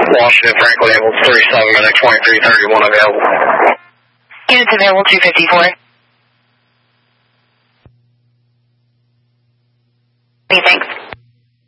Washington, Franklin, ambulance 37, medic 2331 available. Units available 254.